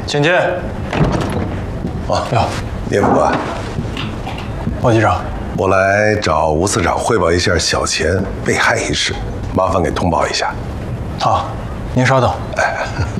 请进。 啊， 哟， 聂副官， 王局长， 我来找吴司长汇报一下小钱被害一事，麻烦给通报一下。 好，您稍等。 哎。